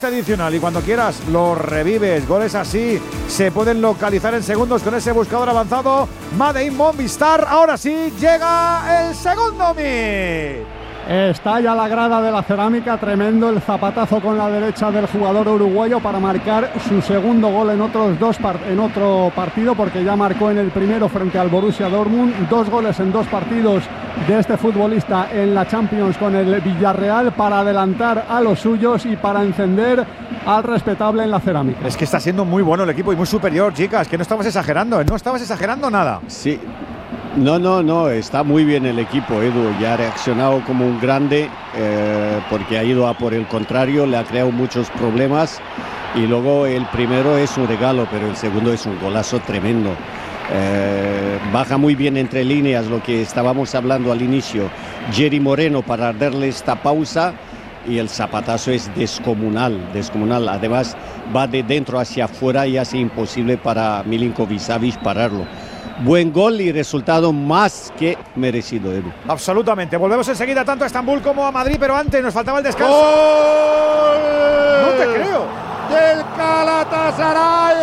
Adicional y cuando quieras lo revives. Goles así se pueden localizar en segundos con ese buscador avanzado. Made in Movistar. Ahora sí llega el segundo mil. Estalla la grada de la Cerámica, tremendo el zapatazo con la derecha del jugador uruguayo para marcar su segundo gol en otro partido, porque ya marcó en el primero frente al Borussia Dortmund. 2 goles en 2 partidos de este futbolista en la Champions con el Villarreal para adelantar a los suyos y para encender al respetable en la Cerámica. Es que está siendo muy bueno el equipo y muy superior, chicas, que no estabas exagerando nada. Sí. No, está muy bien el equipo, Edu, ya ha reaccionado como un grande, porque ha ido a por el contrario, le ha creado muchos problemas, y luego el primero es un regalo, pero el segundo es un golazo tremendo. Baja muy bien entre líneas, lo que estábamos hablando al inicio, Jerry Moreno para darle esta pausa, y el zapatazo es descomunal, además va de dentro hacia afuera y hace imposible para Milinković-Savić pararlo. Buen gol y resultado más que merecido, Edu. Absolutamente. Volvemos enseguida tanto a Estambul como a Madrid, pero antes nos faltaba el descanso. ¡Gol! No te creo. Del Galatasaray.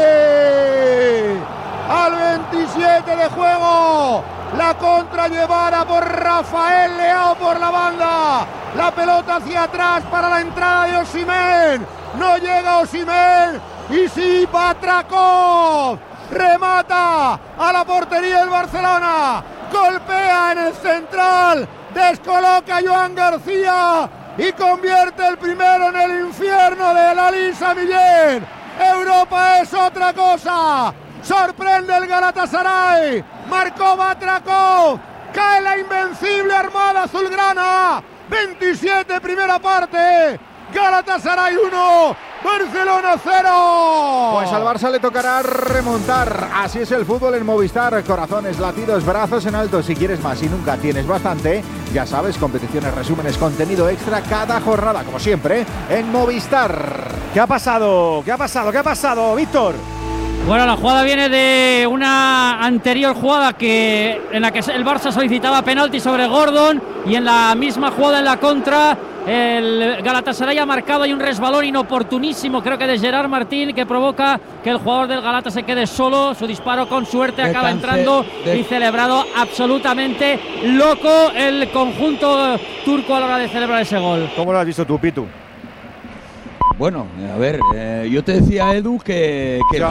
Al 27 de juego. La contra llevada por Rafael Leao por la banda. La pelota hacia atrás para la entrada de Osimhen. No llega Osimhen. Y sí, Batrakov. Remata a la portería del Barcelona, golpea en el central, descoloca a Joan García y convierte el primero en el infierno de la Lisa Millén. Europa es otra cosa, sorprende el Galatasaray, marcó Batrakov, cae la invencible armada azulgrana, 27 primera parte, Galatasaray 1, Barcelona 0. Pues al Barça le tocará remontar. Así es el fútbol en Movistar. Corazones, latidos, brazos en alto. Si quieres más y nunca tienes bastante, ya sabes, competiciones, resúmenes, contenido extra cada jornada, como siempre, en Movistar. ¿Qué ha pasado, Víctor? Bueno, la jugada viene de una anterior jugada en la que el Barça solicitaba penalti sobre Gordon, y en la misma jugada en la contra el Galatasaray ha marcado. Hay un resbalón inoportunísimo, creo que de Gerard Martín, que provoca que el jugador del Galata se quede solo. Su disparo con suerte acaba entrando y celebrado absolutamente loco el conjunto turco a la hora de celebrar ese gol. ¿Cómo lo has visto tú, Pitu? Bueno, a ver, yo te decía, Edu, que ya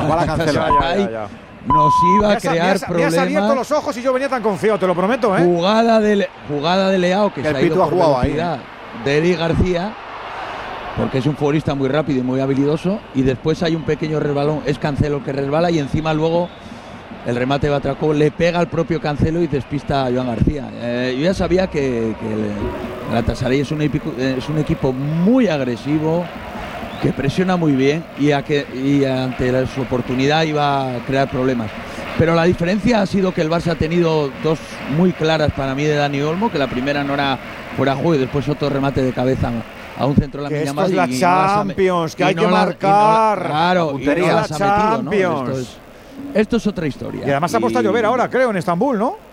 nos iba a crear problemas. Me has abierto los ojos y yo venía tan confiado, te lo prometo, ¿eh? Jugada de Leao, que se ha ido por velocidad de Eric García, porque es un futbolista muy rápido y muy habilidoso, y después hay un pequeño resbalón, es Cancelo el que resbala, y encima luego el remate de Batrakov le pega al propio Cancelo y despista a Joan García. Yo ya sabía que el Galatasaray es un equipo muy agresivo, que presiona muy bien y ante su oportunidad iba a crear problemas. Pero la diferencia ha sido que el Barça ha tenido 2 muy claras para mí de Dani Olmo, que la primera no era fuera de juego y después otro remate de cabeza a un centro de la Esto es la Champions, que hay que marcar. Claro, y no las ha metido, ¿no? Esto es otra historia. Y además ha puesto a llover ahora, creo, en Estambul, ¿no?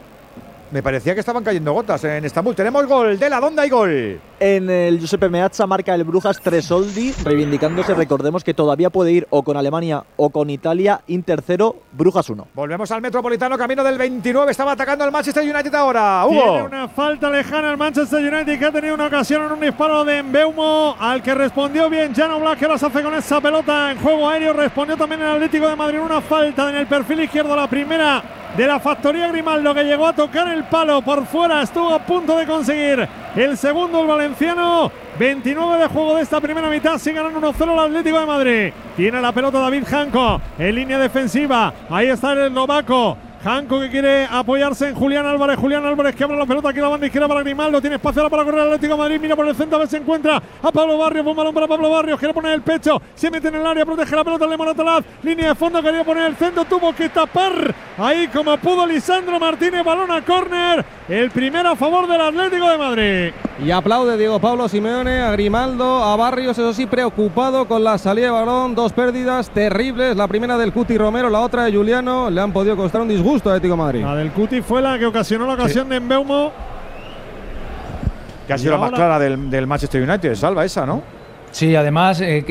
Me parecía que estaban cayendo gotas en Estambul. Tenemos gol de la ¿dónde hay gol? En el Giuseppe Meazza marca el Brujas Tresoldi, reivindicándose. Recordemos que todavía puede ir o con Alemania o con Italia. Inter 0, Brujas 1. Volvemos al Metropolitano, camino del 29. Estaba atacando el Manchester United ahora. Hugo. Tiene una falta lejana al Manchester United, que ha tenido una ocasión en un disparo de Mbeumo, al que respondió bien Jan Oblak, que las hace con esa pelota en juego aéreo. Respondió también el Atlético de Madrid, una falta en el perfil izquierdo, la primera de la factoría Grimaldo, que llegó a tocar el palo por fuera, estuvo a punto de conseguir el segundo el valenciano. 29 de juego de esta primera mitad, sigue ganando 1-0 el Atlético de Madrid. Tiene la pelota David Janko en línea defensiva, ahí está el eslovaco Janko, que quiere apoyarse en Julián Álvarez que abre la pelota aquí a la banda izquierda para Grimaldo, tiene espacio ahora para correr el Atlético de Madrid, mira por el centro a ver si encuentra a Pablo Barrios, buen balón para Pablo Barrios, quiere poner el pecho, se mete en el área, protege la pelota de Moratalaz, línea de fondo, quería poner el centro, tuvo que tapar ahí como pudo Lisandro Martínez, balón a córner, el primero a favor del Atlético de Madrid. Y aplaude Diego Pablo Simeone a Grimaldo, a Barrios, eso sí, preocupado con la salida de balón, 2 pérdidas terribles, la primera del Cuti Romero, la otra de Juliano, le han podido costar un disgusto a Atlético de Madrid. La del Cuti fue la que ocasionó la ocasión de Mbeumo. Que ha sido la más clara del Manchester United, salva esa, ¿no? Sí, además